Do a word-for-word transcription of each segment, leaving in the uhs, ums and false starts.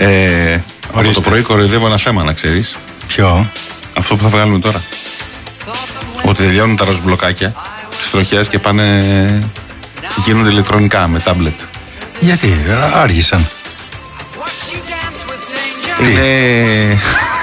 Ε, από το πρωί κοροϊδεύω ένα θέμα, να ξέρεις. Ποιο? Αυτό που θα βγάλουμε τώρα. Ότι τελειώνουν τα ροζμπλοκάκια της τροχιάς και πάνε. Γίνονται ηλεκτρονικά με τάμπλετ. Γιατί, άργησαν. Είναι.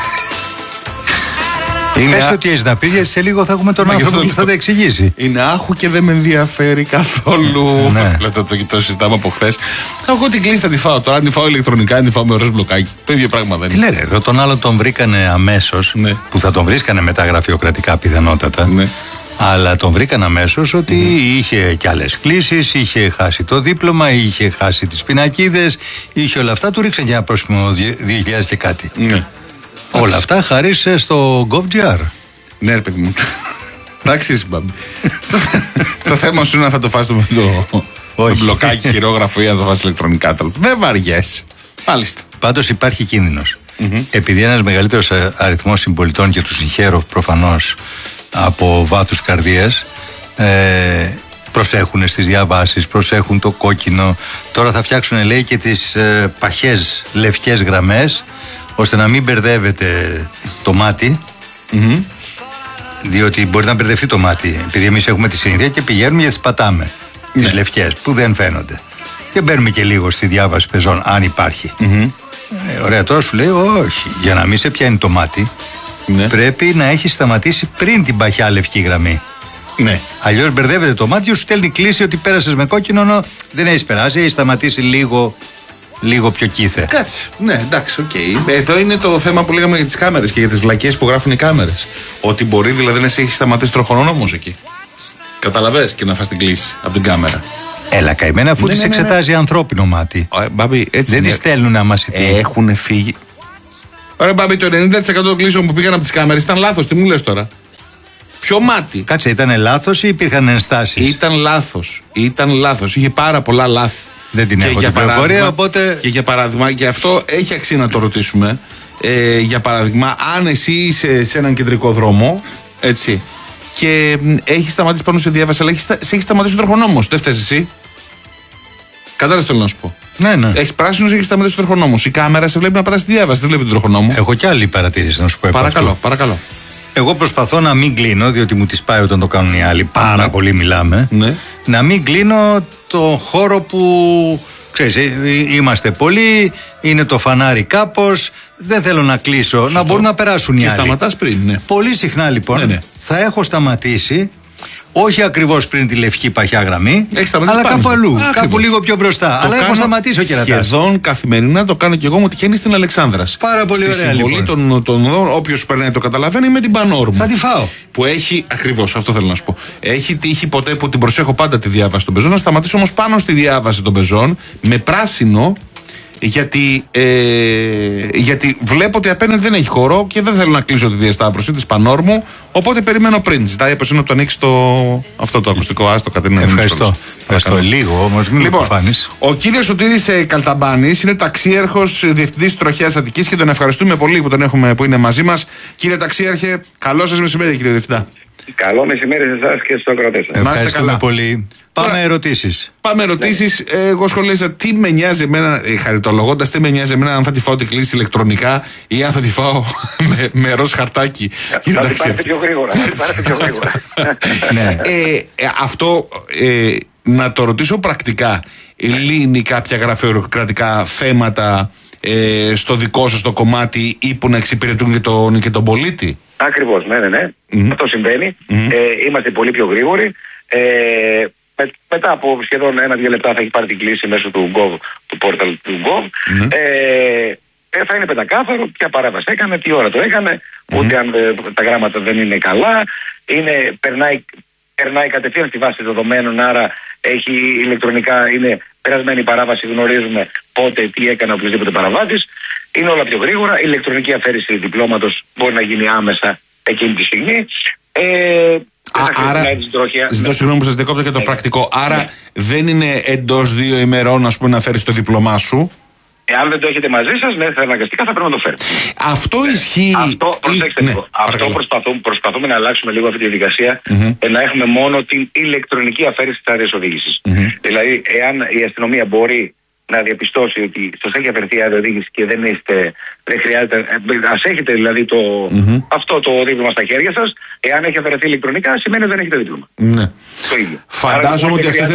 Είναι πες ότι έχεις να πεις, γιατί σε λίγο θα έχουμε τον Μα άνθρωπο που θα τα εξηγήσει. Είναι άχου και δεν με ενδιαφέρει καθόλου. Ναι. Λέτε το, το συζητάμε από χθες. Εγώ την κλίση θα τη φάω τώρα. Αν τη φάω ηλεκτρονικά, αν τη φάω με ροζ μπλοκάκι. Το ίδιο πράγμα δεν είναι. Τι λένε, εδώ τον άλλο τον βρήκανε αμέσως. Ναι. Που θα τον βρίσκανε με τα γραφειοκρατικά πιθανότατα. Ναι. Αλλά τον βρήκαν αμέσως ότι mm. είχε κι άλλες κλήσεις, είχε χάσει το δίπλωμα, είχε χάσει τις πινακίδες, είχε όλα αυτά. Του ρίξαν για ένα πρόσημο δύο χιλιάδες και κάτι. Mm. Όλα αυτά χαρίσε στο GovGR. Ναι, ρε παιδί μου. Εντάξει, συμπάμπη. Το θέμα σου είναι αν θα το φας με το μπλοκάκι χειρόγραφο ή αν το φας ηλεκτρονικά. Δεν βαριέσαι. Μάλιστα. Πάντως υπάρχει κίνδυνος. Mm-hmm. Επειδή ένας μεγαλύτερος αριθμός συμπολιτών, και τους συγχαίρω προφανώς από βάθους καρδίας, ε, προσέχουν στις διαβάσεις, προσέχουν το κόκκινο. Τώρα θα φτιάξουν, λέει, και τις ε, παχές λευκές γραμμές, ώστε να μην μπερδεύεται το μάτι. Mm-hmm. Διότι μπορεί να μπερδευτεί το μάτι, επειδή εμείς έχουμε τη συνήθεια και πηγαίνουμε και τις πατάμε. Mm-hmm. Τις λευκές που δεν φαίνονται. Και μπαίνουμε και λίγο στη διάβαση πεζών, αν υπάρχει. Mm-hmm. ε, Ωραία, τώρα σου λέει όχι, για να μην σε πιάνει το μάτι, ναι, πρέπει να έχει σταματήσει πριν την παχιά λευκή γραμμή. Ναι. Αλλιώς μπερδεύεται το μάτι, σου στέλνει κλίση ότι πέρασες με κόκκινο, νο, δεν έχει περάσει, έχει σταματήσει λίγο, λίγο πιο κήθε. Κάτσε. Ναι, εντάξει, οκ. Okay. Εδώ είναι το θέμα που λέγαμε για τις κάμερες και για τις βλακίες που γράφουν οι κάμερες. Ότι μπορεί δηλαδή να σε έχει σταματήσει τροχονόμος εκεί. Καταλαβες, και να φας την κλίση από την κάμερα. Έλα, καημένα, αφού ναι, τις ναι, ναι, εξετάζει ναι. ανθρώπινο μάτι. Ε, μπάμπη, έτσι δεν τις στέλνουν αμασιτή. Έχουν φύγει. Ωραία, μπάμπη, το ενενήντα τοις εκατό των κλήσεων που πήγαν από τις κάμερες ήταν λάθος. Τι μου λες τώρα? Ποιο μάτι? Κάτσε, ήταν λάθος ή υπήρχαν ενστάσεις? Ήταν λάθος. Ήταν λάθος. Είχε πάρα πολλά λάθη. Δεν την έχω την πληροφορία, οπότε. Και για παράδειγμα, και αυτό έχει αξία να το ρωτήσουμε. Ε, για παράδειγμα, αν εσύ είσαι σε έναν κεντρικό δρόμο, έτσι, και έχει σταματήσει πάνω σε διάβαση, αλλά έχει, σε έχει σταματήσει ο τροχονόμος. Δεν φταίς εσύ. Κατάλαβες τι θέλω να σου πω? Ναι, ναι. Έχει πράσινο, έχει σταματήσει ο τροχονόμος. Η κάμερα σε βλέπει να πατάς τη διάβαση, δεν βλέπει τον τροχονόμο. Έχω κι άλλη παρατήρηση να σου πω. Παρακαλώ, αυτό. παρακαλώ. Εγώ προσπαθώ να μην κλείνω, διότι μου τις πάει όταν το κάνουν οι άλλοι. Πάρα ναι. πολύ μιλάμε. Ναι. Να μην κλείνω το χώρο που. Ξέρεις, είμαστε πολλοί, είναι το φανάρι κάπως, δεν θέλω να κλείσω. Σωστό. Να μπορούν να περάσουν οι και άλλοι. Σταματάς πριν, ναι. Πολύ συχνά λοιπόν ναι, ναι. θα έχω σταματήσει. Όχι ακριβώς πριν τη λευκή παχιά γραμμή, αλλά κάπου αλλού, Ά, κάπου λίγο πιο μπροστά. Το αλλά έχω σταματήσει ο κερατάς. Σχεδόν καθημερινά το κάνω και εγώ, μου τυχαίνει στην Αλεξάνδρας. Πάρα πολύ στη ωραία. Στη συμβολή λοιπόν. των, των οδών, όποιος περνάει το καταλαβαίνει, με την πανόρμου. Θα τη φάω. Που έχει, ακριβώς αυτό θέλω να σου πω. Έχει τύχει ποτέ που την προσέχω πάντα τη διάβαση των πεζών, να σταματήσω όμως πάνω στη διάβαση των πεζών με πράσινο. Γιατί, ε, γιατί βλέπω ότι απέναντι δεν έχει χώρο και δεν θέλω να κλείσω τη διασταύρωση της πανόρμου. Οπότε περιμένω πριν. Ζητάει από εσένα να το ανοίξει το, αυτό το ακουστικό. Άστο, Κατερίνα. Ευχαριστώ. Ευχαριστώ. Λίγο όμως, μην λοιπόν, το φάνεις. Ο κύριος Σωτήρης Καλταμπάνης είναι ταξίαρχος διευθυντής τροχιάς Αττικής και τον ευχαριστούμε πολύ που τον έχουμε, που είναι μαζί μας. Κύριε Ταξίαρχε, καλό σας μεσημέρι, κύριε Διευθυντά. Καλό μεσημέρι σε εσάς και στους ακροατές σας. Ευχαριστούμε πολύ. Πάμε Τώρα, ερωτήσεις. Πάμε ερωτήσεις. Ναι. Εγώ σχολίασα τι με νοιάζει εμένα, χαριτολογώντας, τι με νοιάζει εμένα αν θα τη φάω τη κλίση ηλεκτρονικά ή αν θα τη φάω με, με ροζ χαρτάκι. Θα την πάρετε πιο γρήγορα. Θα την πάρετε πιο γρήγορα. Ναι. ε, ε, αυτό ε, να το ρωτήσω πρακτικά. Λύνει κάποια γραφειοκρατικά θέματα ε, στο δικό σας το κομμάτι ή που να εξυπηρετούν και τον, και τον πολίτη? Ακριβώς, ναι, ναι, ναι. Mm-hmm. Αυτό συμβαίνει. Mm-hmm. Ε, είμαστε πολύ πιο γρήγοροι. Ε, με, μετά από σχεδόν ένα-δύο λεπτά θα έχει πάρει την κλίση μέσω του Gov, του πόρταλ του Gov. Mm-hmm. Ε, θα είναι πεντακάθαρο ποια παράβαση έκανε, τι ώρα το έκανε, mm-hmm. ούτε αν ε, τα γράμματα δεν είναι καλά. Είναι, περνάει, περνάει κατευθείαν στη βάση δεδομένων, άρα έχει ηλεκτρονικά, είναι περασμένη η παράβαση, γνωρίζουμε πότε, τι έκανε οποιοδήποτε παραβάτης. Είναι όλα πιο γρήγορα. Η ηλεκτρονική αφαίρεση διπλώματος μπορεί να γίνει άμεσα εκείνη τη στιγμή. Ε, Α, άρα, ζητώ συγγνώμη που σας διακόπτω για το ναι. πρακτικό. Άρα ναι. δεν είναι εντός δύο ημερών, ας πούμε, να φέρεις το διπλωμά σου. Εάν δεν το έχετε μαζί σας, ναι, θα αναγκαστικά θα πρέπει να το φέρετε. Αυτό ισχύει. Αυτό, προσέξτε λίγο. Ναι, αυτό προσπαθούμε, προσπαθούμε να αλλάξουμε λίγο αυτή τη διαδικασία, mm-hmm. να έχουμε μόνο την ηλεκτρονική αφαίρεση της άδειας οδήγησης. Mm-hmm. Δηλαδή, εάν η αστυνομία μπορεί να διαπιστώσει ότι σας έχει αφαιρεθεί η αδειοδήγηση και δεν είστε, δεν χρειάζεται, ας έχετε δηλαδή το, mm-hmm. αυτό το δίπλωμα στα χέρια σας. Εάν έχει αφαιρεθεί ηλεκτρονικά, σημαίνει ότι δεν έχετε δίπλωμα. Ναι. Το ίδιο. Φαντάζομαι ότι αυτό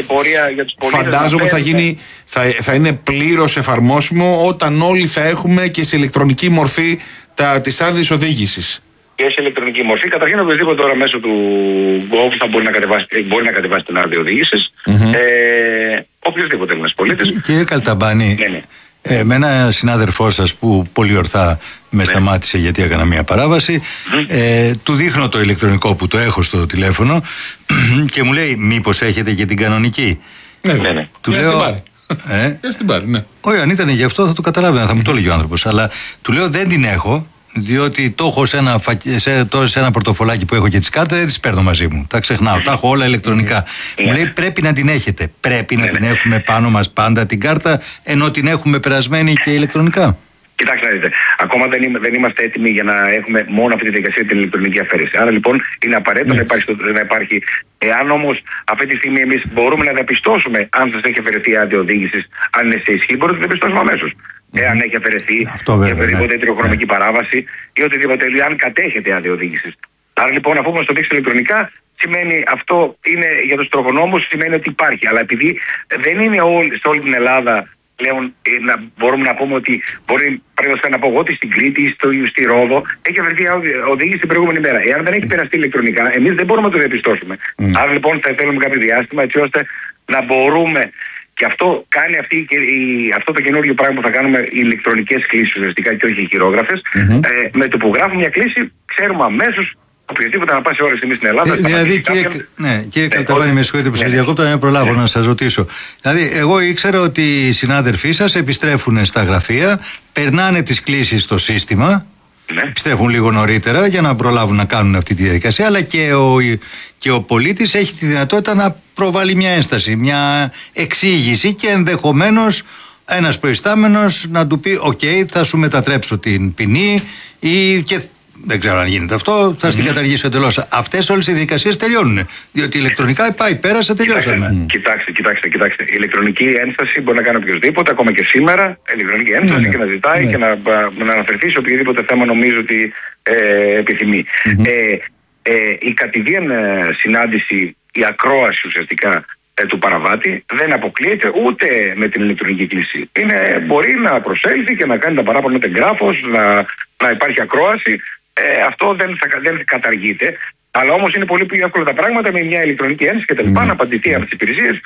Φαντάζομαι ότι θα, γίνει, θα, θα είναι πλήρως εφαρμόσιμο όταν όλοι θα έχουμε και σε ηλεκτρονική μορφή τις άδειες οδήγησης. Και σε ηλεκτρονική μορφή. Καταρχήν, οποιοδήποτε τώρα μέσω του Gov θα μπορεί να κατεβάσει, μπορεί να κατεβάσει την άδεια οδήγησης. Mm-hmm. Ε, οποιοδήποτε Έλληνας πολίτης. Κύριε Καλταμπάνη, ναι, ναι. Ε, με ένα συνάδελφό σας που πολύ ορθά με ναι. σταμάτησε γιατί έκανα μια παράβαση, mm-hmm. ε, του δείχνω το ηλεκτρονικό που το έχω στο τηλέφωνο και μου λέει, μήπως έχετε και την κανονική. Ναι, ναι, ναι. Του για λέω. Ε, για στην πάρει, ναι. Όχι, αν ήταν γι' αυτό θα το καταλάβαινα, θα μου το έλεγε ο άνθρωπος. Αλλά του λέω δεν την έχω. Διότι το έχω σε ένα, σε, το, σε ένα πορτοφολάκι που έχω και τις κάρτες, δεν τις παίρνω μαζί μου. Τα ξεχνάω, τα έχω όλα ηλεκτρονικά. Mm. Μου λέει πρέπει να την έχετε. Πρέπει mm. να την έχουμε πάνω μας πάντα την κάρτα, ενώ την έχουμε περασμένη και ηλεκτρονικά. Κοιτάξτε να δείτε, ακόμα δεν, είμα, δεν είμαστε έτοιμοι για να έχουμε μόνο αυτή τη διαδικασία την ηλεκτρονική αφαίρεση. Άρα λοιπόν είναι απαραίτητο να υπάρχει, να υπάρχει. Εάν όμως αυτή τη στιγμή εμείς μπορούμε να διαπιστώσουμε αν σας έχει αφαιρεθεί η άδεια οδήγησης, αν είναι σε ισχύ, μπορούμε να διαπιστώσουμε αμέσως. Mm. Εάν έχει αφαιρεθεί για οποιαδήποτε τριχρονομική ναι. παράβαση ή οτιδήποτε, αν κατέχετε άδεια οδήγησης. Άρα λοιπόν, αφού μας το δείξει ηλεκτρονικά, σημαίνει αυτό είναι για τους τροχονόμους, σημαίνει ότι υπάρχει. Αλλά επειδή δεν είναι όλη, σε όλη την Ελλάδα. Πλέον να μπορούμε να πούμε ότι μπορεί να πω εγώ ότι στην Κρήτη ή στη Ρόδο έχει αφαιρεθεί οδήγηση την προηγούμενη μέρα. Εάν δεν έχει περαστεί ηλεκτρονικά, εμείς δεν μπορούμε να το διαπιστώσουμε. Mm. Άρα λοιπόν θα θέλουμε κάποιο διάστημα έτσι ώστε να μπορούμε. Και αυτό κάνει αυτή, η, αυτό το καινούργιο πράγμα που θα κάνουμε, οι ηλεκτρονικές κλήσεις ουσιαστικά και όχι οι χειρόγραφες. Mm-hmm. Ε, με το που γράφουμε μια κλήση, ξέρουμε αμέσως. Οποιοδήποτε να πάσει ώρα στιγμή στην Ελλάδα. Ε, δηλαδή, κύριε, ναι, κύριε ναι, Καλταμπάνη, με συγχωρείτε που σας διακόπτω, να προλάβω ναι. να σας ρωτήσω. Δηλαδή, εγώ ήξερα ότι οι συνάδελφοί σας επιστρέφουν στα γραφεία, περνάνε τις κλήσεις στο σύστημα, ναι. επιστρέφουν λίγο νωρίτερα για να προλάβουν να κάνουν αυτή τη διαδικασία, αλλά και ο, και ο πολίτης έχει τη δυνατότητα να προβάλλει μια ένσταση, μια εξήγηση και ενδεχομένως ένας προϊστάμενος να του πει: «Οκ, okay, θα σου μετατρέψω την ποινή» ή και. Δεν ξέρω αν γίνεται αυτό, θα στην mm-hmm. καταργήσω εντελώς. Αυτές όλες οι διαδικασίες τελειώνουν. Διότι ηλεκτρονικά πάει, πέρασε, τελειώσαμε. Mm. Κοιτάξτε, κοιτάξτε, κοιτάξτε. Η ηλεκτρονική ένσταση μπορεί να κάνει οποιοδήποτε, ακόμα και σήμερα. Ηλεκτρονική ένσταση mm-hmm. και να ζητάει mm-hmm. και να, να αναφερθεί σε οποιοδήποτε θέμα νομίζω ότι ε, επιθυμεί. Mm-hmm. Ε, ε, η κατηδίαν συνάντηση, η ακρόαση ουσιαστικά ε, του παραβάτη δεν αποκλείεται ούτε με την ηλεκτρονική κλήση. Είναι, μπορεί να προσέλθει και να κάνει τα παράπονα με εγγράφος, να, να υπάρχει ακρόαση. Ε, αυτό δεν, θα, δεν καταργείται, αλλά όμως είναι πολύ πιο εύκολα τα πράγματα με μια ηλεκτρονική ένσταση και τα λοιπά, mm. να απαντηθεί από τις υπηρεσίες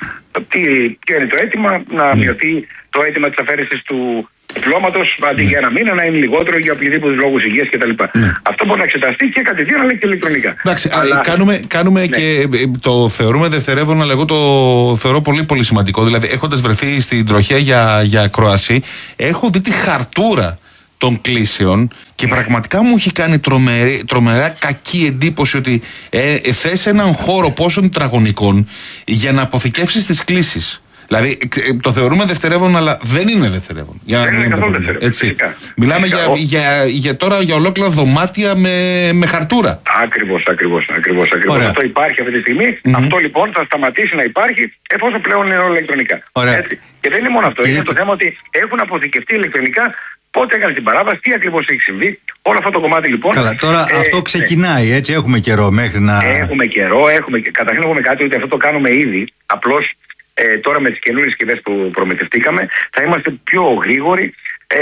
ποιο είναι το αίτημα, να μειωθεί το αίτημα της αφαίρεσης του διπλώματος αντί mm. για ένα μήνα να είναι λιγότερο για οποιοδήποτε λόγους υγείας κτλ. Mm. Αυτό μπορεί να εξεταστεί και κατηδίαν αλλά και ηλεκτρονικά. Εντάξει, αλλά... κάνουμε, κάνουμε ναι. και το θεωρούμε δευτερεύον, αλλά εγώ το θεωρώ πολύ πολύ σημαντικό. Δηλαδή, έχοντας βρεθεί στην τροχέα για, για ακρόαση, έχω δει τη χαρτούρα των κλήσεων και πραγματικά μου έχει κάνει τρομερή, τρομερά κακή εντύπωση ότι ε, ε, θες έναν χώρο πόσων τετραγωνικών για να αποθηκεύσεις τις κλήσεις. Δηλαδή ε, το θεωρούμε δευτερεύον, αλλά δεν είναι δευτερεύον. Για δεν είναι καθόλου δευτερεύον. Μιλάμε για, για, για τώρα για ολόκληρα δωμάτια με, με χαρτούρα. Ακριβώς, ακριβώς, ακριβώς, ακριβώς. Αυτό υπάρχει αυτή τη στιγμή. Mm-hmm. Αυτό λοιπόν θα σταματήσει να υπάρχει εφόσον πλέον είναι όλα ηλεκτρονικά. Έτσι. Και δεν είναι μόνο αυτό. Είναι το θέμα ότι έχουν αποθηκευτεί ηλεκτρονικά. Πότε έκανε την παράβαση, τι ακριβώς έχει συμβεί, όλο αυτό το κομμάτι λοιπόν. Καλά, τώρα ε, αυτό ξεκινάει, έτσι, έχουμε καιρό μέχρι να. Έχουμε καιρό, έχουμε. Καταρχήν έχουμε κάτι ότι αυτό το κάνουμε ήδη. Απλώς ε, τώρα με τις καινούριες συσκευές που προμηθευτήκαμε θα είμαστε πιο γρήγοροι. Ε,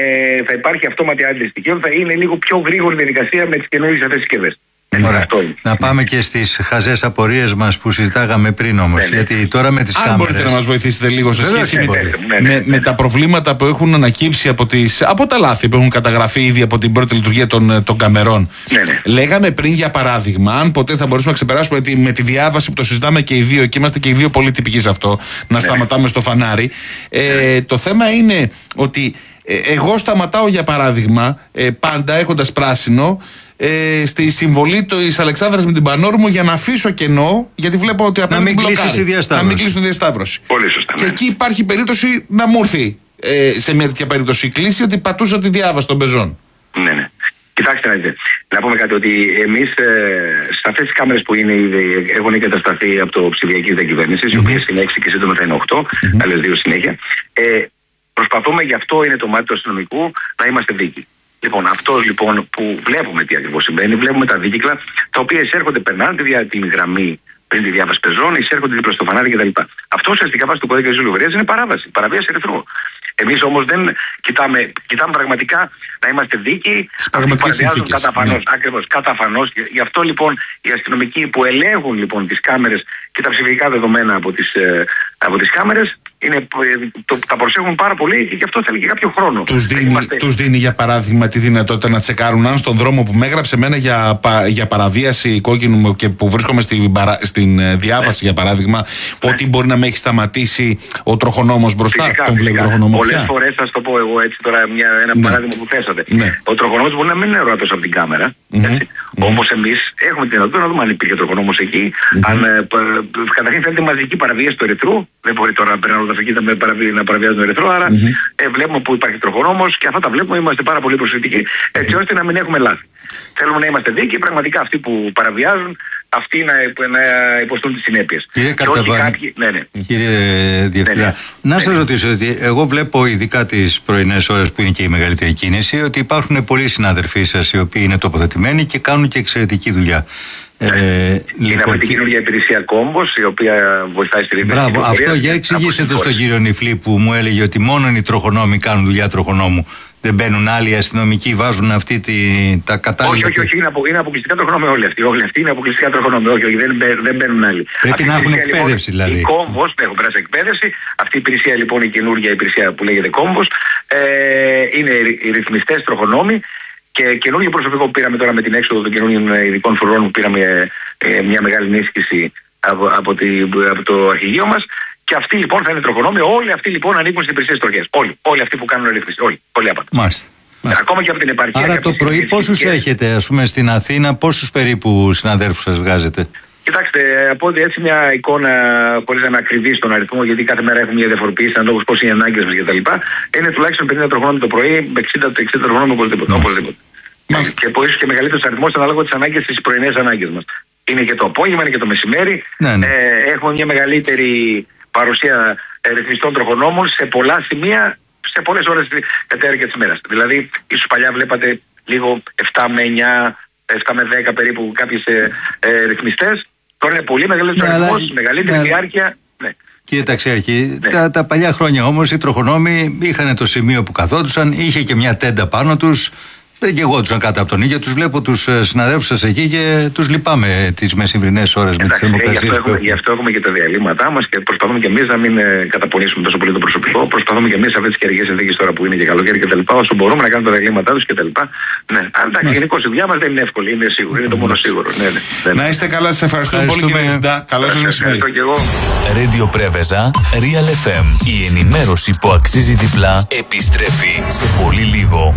θα υπάρχει αυτόματη άντληση στοιχείων, θα είναι λίγο πιο γρήγορη διαδικασία με τις καινούριες αυτές συσκευές. Ωραία. Να πάμε και στις χαζές απορίες μας που συζητάγαμε πριν όμως. Ναι, ναι. Γιατί τώρα με τις Αν κάμερες. μπορείτε να μας βοηθήσετε λίγο σε σχέση με, ναι, ναι, ναι, με, με τα προβλήματα που έχουν ανακύψει από, τις, από τα λάθη που έχουν καταγραφεί ήδη από την πρώτη λειτουργία των, των καμερών. Ναι, ναι. Λέγαμε πριν για παράδειγμα, αν ποτέ θα μπορούσαμε να ξεπεράσουμε ότι με τη διάβαση που το συζητάμε και οι δύο, και είμαστε και οι δύο πολύ τυπικοί σε αυτό, να ναι, σταματάμε στο φανάρι. Ε, ναι. Το θέμα είναι ότι ε, εγώ σταματάω για παράδειγμα ε, πάντα έχοντας πράσινο. Ε, στη συμβολή της Αλεξάνδρας με την Πανόρμο για να αφήσω κενό, γιατί βλέπω ότι να μην κλείσει η διασταύρωση. Να μην κλείσει τη διασταύρωση. Πολύ σωστά. Και ναι. εκεί υπάρχει περίπτωση να μου έρθει ε, σε μια τέτοια περίπτωση η κλίση ότι πατούσα τη διάβαση των πεζών. Ναι, ναι. Κοιτάξτε να δείτε. Να πούμε κάτι, ότι εμείς ε, σε αυτές τις κάμερες που είναι, έχουν εγκατασταθεί από το ψηφιακή διακυβέρνηση, mm-hmm. οι οποίες είναι έξι και σύντομα θα είναι οκτώ, mm-hmm. άλλες δύο συνέχεια. Ε, προσπαθούμε, γι' αυτό είναι το μάτι του αστυνομικού, να είμαστε δίκοι. Λοιπόν, αυτός λοιπόν που βλέπουμε τι ακριβώς συμβαίνει, βλέπουμε τα δίκυκλα τα οποία εισέρχονται, περνάνε τη, την γραμμή πριν τη διάβαση πεζών, εισέρχονται δίπλα στο φανάρι κτλ. Αυτό ουσιαστικά βάσει του κώδικα της Λογορίας είναι παράβαση, παραβίαση ερυθρού. Εμείς όμως δεν κοιτάμε, κοιτάμε πραγματικά να είμαστε δίκαιοι. Αυτοί παραβιάζουν καταφανώς, ναι. ακριβώς, καταφανώς. Γι' αυτό λοιπόν οι αστυνομικοί που ελέγχουν λοιπόν τις κάμερες και τα ψηφιακά δεδομένα από τις, ε, από τις κάμερες, είναι, το, τα προσέχουν πάρα πολύ και γι' αυτό θέλει και κάποιο χρόνο. Τους δίνει, είμαστε... τους δίνει για παράδειγμα τη δυνατότητα να τσεκάρουν αν στον δρόμο που με έγραψε εμένα για, για παραβίαση κόκκινου και που βρίσκομαι στην, παρα, στην διάβαση ναι. για παράδειγμα, ναι. ότι μπορεί να με έχει σταματήσει ο τροχονόμος μπροστά. Φυσικά, τον βλέπει τροχονόμο. Πολλές φορές θα το πω εγώ έτσι τώρα μια, ένα ναι. παράδειγμα που θέσατε. Ναι. Ο τροχονόμος μπορεί να μην είναι ερωτός από την κάμερα. Mm-hmm. Mm-hmm. Όμως εμείς έχουμε τη δυνατότητα να δούμε αν υπήρχε τροχονόμος εκεί. Mm-hmm. Αν, ε, καταρχήν θέλετε μαζική παραβίαση του ερυθρού. Δεν μπορεί τώρα να περνάνε τα αυτοκίνητα να παραβιάζουν τον ερυθρό. Άρα mm-hmm. ε, βλέπουμε που υπάρχει τροχονόμος και αυτά τα βλέπουμε. Είμαστε πάρα πολύ προσεκτικοί έτσι ώστε να μην έχουμε λάθη. Θέλουμε να είμαστε δίκαιοι. Πραγματικά αυτοί που παραβιάζουν, αυτοί να, να υποστούν τις συνέπειες. Κύριε Καρταβάνη, ναι, ναι. κύριε Διευθυντά, ναι, ναι. να ναι, σας ναι. ρωτήσω ότι εγώ βλέπω ειδικά τις πρωινές ώρες που είναι και η μεγαλύτερη κίνηση ότι υπάρχουν πολλοί συναδελφοί σας οι οποίοι είναι τοποθετημένοι και κάνουν και εξαιρετική δουλειά. Ναι. Ε, είναι λοιπόν, αυτή την καινούργια υπηρεσία Κόμβος, η οποία βοηθάει στη ρύθμιση. Μπράβο, αυτό για εξηγήστε το στον κύριο Νιφλή που μου έλεγε ότι μόνο οι τροχονόμοι κάνουν δουλειά τροχονόμου. Δεν μπαίνουν άλλοι αστυνομικοί, βάζουν αυτή τη, τα κατάλληλα. Όχι, όχι, όχι, είναι, απο, είναι αποκλειστικά τροχονόμοι όλοι αυτοί. Όλοι αυτοί είναι αποκλειστικά τροχονόμοι. Όχι, όχι, δεν, δεν μπαίνουν άλλοι. Πρέπει αυτή να έχουν εκπαίδευση λοιπόν, δηλαδή. Η Κόμβος, έχουν περάσει εκπαίδευση. Αυτή η υπηρεσία λοιπόν, η καινούργια υπηρεσία που λέγεται Κόμβος, ε, είναι οι ρυθμιστές τροχονόμοι. Και καινούργιο προσωπικό που πήραμε τώρα με την έξοδο των καινούργιων ειδικών φορών που πήραμε ε, μια μεγάλη ενίσχυση από, από, τη, από το αρχηγείο μας. Και αυτοί λοιπόν θα είναι τροχονόμοι. Όλοι αυτοί λοιπόν ανήκουν στις υπηρεσίες τροχές. Όλοι, όλοι αυτοί που κάνουν ρύθμιση. Όλοι, όλοι άπατα. Μάλιστα. Ακόμα και από την επαρχία. Άρα το πρωί πόσους και... έχετε, ας πούμε, στην Αθήνα, πόσους περίπου συναδέλφους σας βγάζετε? Κοιτάξτε, από ότι έτσι μια εικόνα, χωρίς να είμαι ακριβής στον αριθμό, γιατί κάθε μέρα έχουμε μια διαφοροποίηση ανάλογα πώς είναι οι ανάγκες μας κτλ. Είναι τουλάχιστον πενήντα τροχονόμοι το πρωί, εξήντα τροχονόμοι οπωσδήποτε. οπωσδήποτε. Και από ίσως και μεγαλύτερος αριθμός ανάλογα τις ανάγκες, τις πρωινές ανάγκες μας. Είναι και το απόγευμα, είναι και το μεσημέρι. Ναι, ναι. Ε, έχουμε μια μεγαλύτερη παρουσία ρυθμιστών τροχονόμων σε πολλά σημεία, σε πολλές ώρες κατά διάρκεια της ημέρας. Δηλαδή, ίσως παλιά βλέπατε λίγο επτά με εννιά, επτά με δέκα περίπου κάποιες ε, ε, ρυθμιστές. Τώρα είναι πολύ μεγαλύτερος ναι, αριθμός, μεγαλύτερη ναι, διάρκεια. Ναι. Κύριε Ταξιάρχη, ναι. τα, τα παλιά χρόνια όμως οι τροχονόμοι είχαν το σημείο που καθόντουσαν, είχε και μια τέντα πάνω τους. Δεν γεγόντουσαν κάτω από τον ήλιο. Τους βλέπω τους συναδέλφους σας εκεί και τους λυπάμαι τις μεσημβρινές ώρες με τις θερμοκρασίες. Γι' αυτό, γι' αυτό έχουμε και τα διαλύματά μας και προσπαθούμε και εμείς να μην ε, καταπονήσουμε τόσο πολύ το προσωπικό. Προσπαθούμε και εμείς σε αυτές τις καιρικές συνθήκες τώρα που είναι και καλοκαίρι κτλ. Όσο μπορούμε να κάνουμε τα διαλύματά τους κτλ. Ναι, αλλά εντάξει, γενικώς η δουλειά μας δεν είναι εύκολη, είναι σίγουρο. Είναι το μόνο σίγουρο. Ναι, ναι, ναι. Να είστε καλά, σας ευχαριστούμε πολύ κύριε Διευθυντά. Καλό σας μεσημέρι. Radio Preveza, Real εφ εμ. Η ενημέρωση που αξίζει διπλά επιστρέφει σε πολύ λίγο.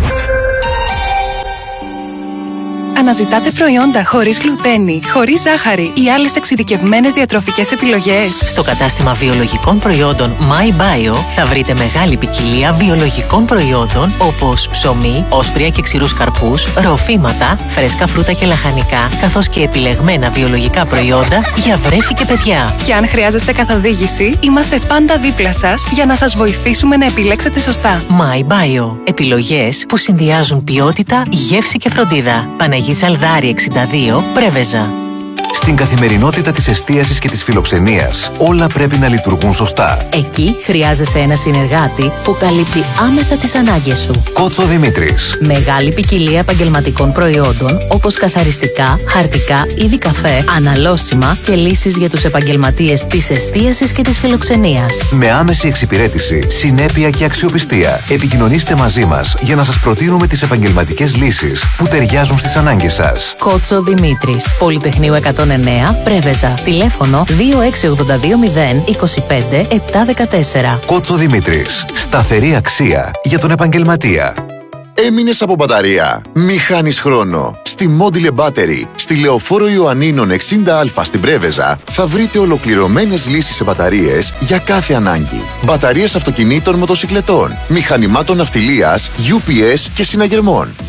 Αναζητάτε προϊόντα χωρίς γλουτένη, χωρίς ζάχαρη ή άλλες εξειδικευμένες διατροφικές επιλογές? Στο κατάστημα βιολογικών προϊόντων MyBio θα βρείτε μεγάλη ποικιλία βιολογικών προϊόντων όπως ψωμί, όσπρια και ξηρούς καρπούς, ροφήματα, φρέσκα φρούτα και λαχανικά, καθώς και επιλεγμένα βιολογικά προϊόντα για βρέφη και παιδιά. Και αν χρειάζεστε καθοδήγηση, είμαστε πάντα δίπλα σας για να σας βοηθήσουμε να επιλέξετε σωστά. MyBio. Επιλογές που συνδυάζουν ποιότητα, γεύση και φροντίδα. Τσαλδάρη εξήντα δύο, Πρέβεζα. Στην καθημερινότητα της εστίασης και της φιλοξενίας, όλα πρέπει να λειτουργούν σωστά. Εκεί χρειάζεσαι ένα συνεργάτη που καλύπτει άμεσα τις ανάγκες σου. Κότσο Δημήτρης. Μεγάλη ποικιλία επαγγελματικών προϊόντων όπως καθαριστικά, χαρτικά, είδη καφέ, αναλώσιμα και λύσεις για τους επαγγελματίες της εστίασης και της φιλοξενίας. Με άμεση εξυπηρέτηση, συνέπεια και αξιοπιστία. Επικοινωνήστε μαζί μας για να σας προτείνουμε τις επαγγελματικές λύσεις που ταιριάζουν στις ανάγκες σας. Κότσο Δημήτρης. Πολυτεχνείου εκατόν εννέα, Πρέβεζα. Τηλέφωνο δύο έξι οκτώ δύο μηδέν είκοσι πέντε επτακόσια δεκατέσσερα. Κότσο Δημήτρης. Σταθερή αξία για τον επαγγελματία. Έμεινες από μπαταρία? Μη χάνεις χρόνο. Στη Module Battery, στη Λεωφόρο Ιωαννίνων εξήντα α στην Πρέβεζα, θα βρείτε ολοκληρωμένες λύσεις σε μπαταρίες για κάθε ανάγκη. Μπαταρίες αυτοκινήτων, μοτοσικλετών, μηχανημάτων ναυτιλίας, γιου πι ες και συναγερμών.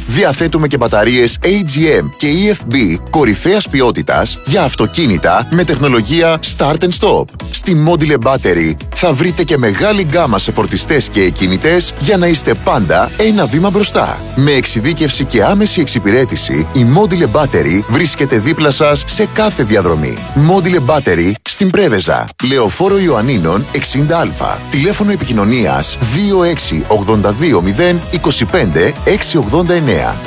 Διαθέτουμε και μπαταρίες έι τζι εμ και ι εφ μπι κορυφαίας ποιότητας για αυτοκίνητα με τεχνολογία Start and Stop. Στη Module Battery θα βρείτε και μεγάλη γκάμα σε φορτιστές και εκκινητές για να είστε πάντα ένα βήμα μπροστά. Με εξειδίκευση και άμεση εξυπηρέτηση, η Module Battery βρίσκεται δίπλα σας σε κάθε διαδρομή. Module Battery στην Πρέβεζα, Λεωφόρο Ιωαννίνων εξήντα α. Τηλέφωνο επικοινωνίας δύο έξι ογδόντα δύο μηδέν είκοσι πέντε εξακόσια ογδόντα εννέα.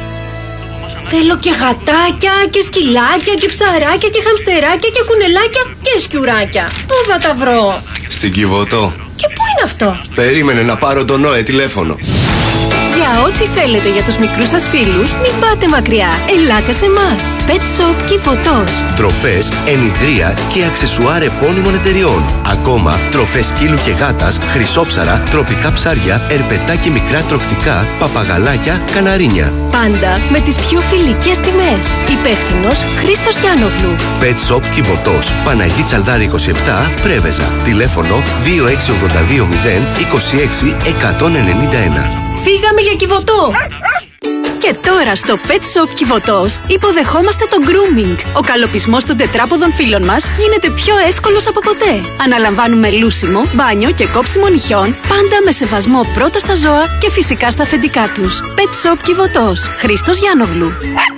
Θέλω και γατάκια και σκυλάκια και ψαράκια και χαμστεράκια και κουνελάκια και σκιουράκια. Πού θα τα βρω? Στην Κιβωτό. Και πού είναι αυτό? Περίμενε να πάρω τον Νόε τηλέφωνο. Για ό,τι θέλετε για τους μικρούς σας φίλους, μην πάτε μακριά. Ελάτε σε εμάς. Pet Shop Κιβωτός. Τροφές, ενιδρία και αξεσουάρ επώνυμων εταιριών. Ακόμα τροφές σκύλου και γάτας, χρυσόψαρα, τροπικά ψάρια, ερπετά και μικρά τροκτικά, παπαγαλάκια, καναρίνια. Πάντα με τις πιο φιλικές τιμές. Υπεύθυνος Χρήστος Γιάννογλου. Pet Shop Κιβωτός. Παναγί Τσαλδάρη είκοσι επτά, Πρέβεζα. Τηλέφωνο δύο έξι ογδόντα δύο μηδέν είκοσι έξι εκατόν ενενήντα ένα. Φύγαμε για Κιβωτό! Και τώρα στο Pet Shop Κιβωτός υποδεχόμαστε το grooming. Ο καλοπισμός των τετράποδων φίλων μας γίνεται πιο εύκολος από ποτέ. Αναλαμβάνουμε λούσιμο, μπάνιο και κόψιμο νυχιών, πάντα με σεβασμό πρώτα στα ζώα και φυσικά στα αφεντικά τους. Pet Shop Κιβωτός. Χρήστος Γιάννογλου.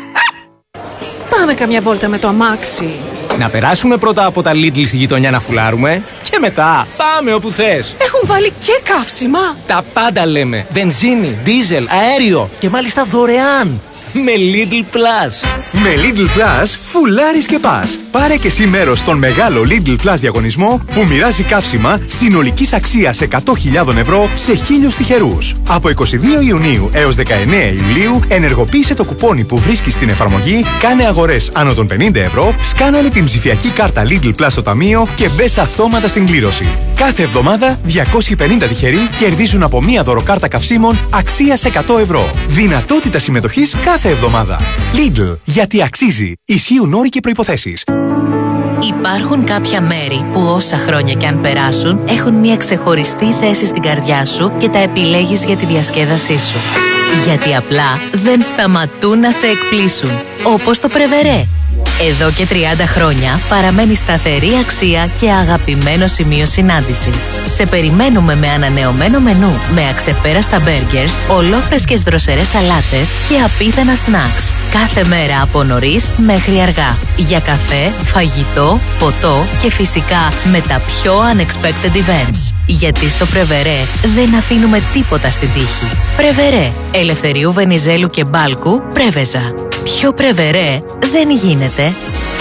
Πάμε καμιά βόλτα με το αμάξι. Να περάσουμε πρώτα από τα Lidl στη γειτονιά να φουλάρουμε και μετά πάμε όπου θες. Έχουν βάλει και καύσιμα. Τα πάντα λέμε. Βενζίνη, δίζελ, αέριο και μάλιστα δωρεάν. Με Lidl Plus. Με Lidl Plus φουλάρεις και πας. Πάρε και εσύ μέρος στον μεγάλο Lidl Plus διαγωνισμό που μοιράζει καύσιμα συνολικής αξίας εκατό χιλιάδες ευρώ σε χίλιους τυχερούς. Από είκοσι δύο Ιουνίου έως δεκαεννέα Ιουλίου ενεργοποίησε το κουπόνι που βρίσκεις στην εφαρμογή, κάνε αγορές άνω των πενήντα ευρώ, σκάναρε την ψηφιακή κάρτα Lidl Plus στο ταμείο και μπες αυτόματα στην κλήρωση. Κάθε εβδομάδα διακόσιοι πενήντα τυχεροί κερδίζουν από μία δωροκάρτα καυσίμων αξίας εκατό ευρώ. Δυνατότητα συμμετοχής κάθε εβδομάδα. Lidl, γιατί αξίζει. Ισχύουν όροι και προϋποθέσεις. Υπάρχουν κάποια μέρη που όσα χρόνια κι αν περάσουν έχουν μια ξεχωριστή θέση στην καρδιά σου και τα επιλέγεις για τη διασκέδασή σου. Γιατί απλά δεν σταματούν να σε εκπλήσουν. Όπως το Πρεβερέ. Εδώ και τριάντα χρόνια παραμένει σταθερή αξία και αγαπημένο σημείο συνάντησης. Σε περιμένουμε με ανανεωμένο μενού, με αξεπέραστα μπέργκερς, ολόφρεσκες δροσερές σαλάτες και απίθανα σνακς. Κάθε μέρα από νωρίς μέχρι αργά. Για καφέ, φαγητό, ποτό και φυσικά με τα πιο unexpected events. Γιατί στο Πρεβερέ δεν αφήνουμε τίποτα στην τύχη. Πρεβερέ, Ελευθερίου Βενιζέλου και Μπάλκου, Πρέβεζα. Πιο Πρεβερέ δεν γίνεται.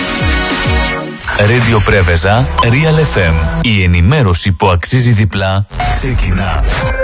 Radio Πρέβεζα, Real εφ εμ. Η ενημέρωση που αξίζει διπλά ξεκινά.